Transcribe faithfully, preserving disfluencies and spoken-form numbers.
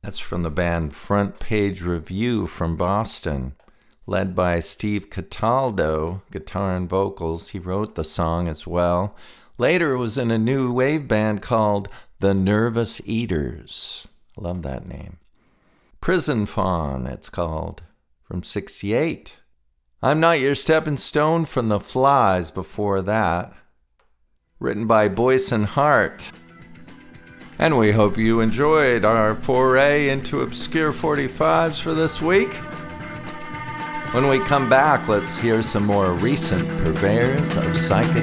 That's from the band Front Page Review from Boston, led by Steve Cataldo, guitar and vocals. He wrote the song as well. Later it was in a new wave band called The Nervous Eaters. I love that name. Prison Fawn, it's called, from sixty-eight. I'm Not Your Stepping Stone from The Flies before that, written by Boyce and Hart. And we hope you enjoyed our foray into Obscure forty-fives for this week. When we come back, let's hear some more recent purveyors of psychedelics.